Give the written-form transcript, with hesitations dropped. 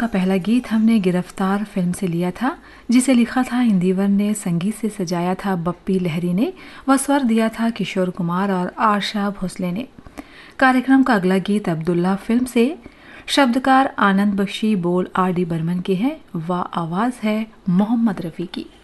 का पहला गीत हमने गिरफ्तार फिल्म से लिया था, जिसे लिखा था इंदिवर ने, संगीत से सजाया था बप्पी लहरी ने व स्वर दिया था किशोर कुमार और आशा भोसले ने। कार्यक्रम का अगला गीत अब्दुल्ला फिल्म से, शब्दकार आनंद बख्शी, बोल आर डी बर्मन के हैं व आवाज़ है मोहम्मद रफ़ी की।